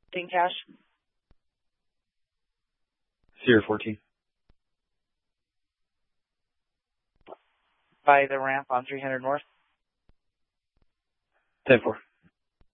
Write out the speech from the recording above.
Paying cash. Sierra 14. By the ramp on 300 North. 10-4.